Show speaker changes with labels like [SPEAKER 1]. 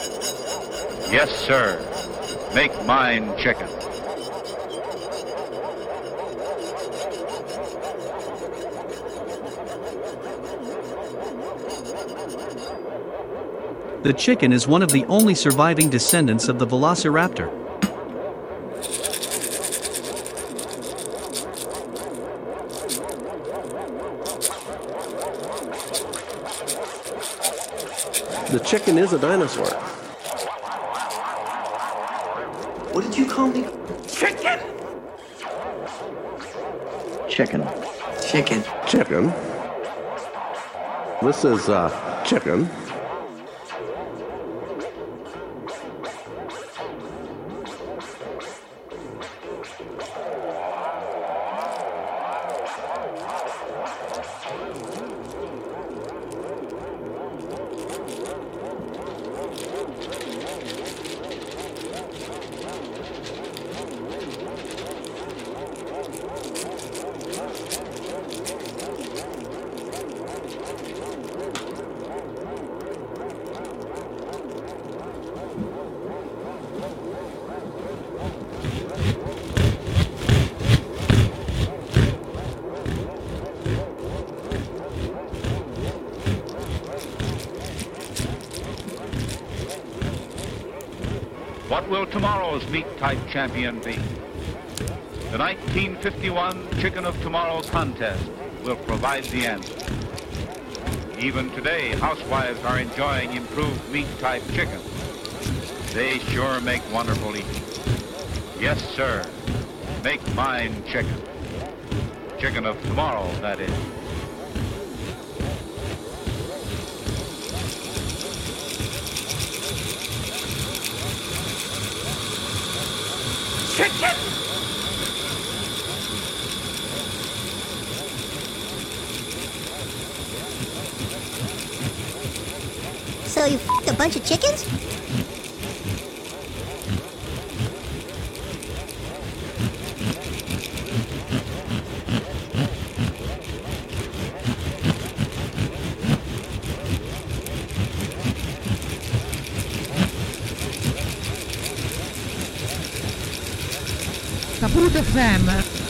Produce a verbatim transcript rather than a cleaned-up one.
[SPEAKER 1] Yes, sir. Make mine chicken.
[SPEAKER 2] The chicken is one of the only surviving descendants of the velociraptor.
[SPEAKER 3] The chicken is a dinosaur.
[SPEAKER 4] What did you call me?
[SPEAKER 5] Chicken!
[SPEAKER 4] Chicken. Chicken.
[SPEAKER 3] Chicken. This is, uh, chicken.
[SPEAKER 1] What will tomorrow's meat type champion be? The nineteen fifty-one Chicken of Tomorrow contest will provide the answer. Even today, housewives are enjoying improved meat type chicken. They sure make wonderful eating. Yes, sir. Make mine chicken. Chicken of tomorrow, that is.
[SPEAKER 5] Chicken!
[SPEAKER 6] So you f***ed a bunch of chickens?
[SPEAKER 7] Saputo F M